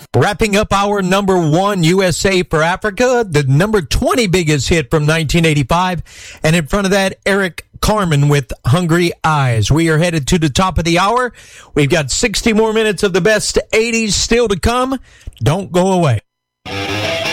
Wrapping up our number 1 USA for Africa, the number 20 biggest hit from 1985. And in front of that, Eric Carmen with Hungry Eyes. We are headed to the top of the hour. We've got 60 more minutes of the best 80s still to come. Don't go away.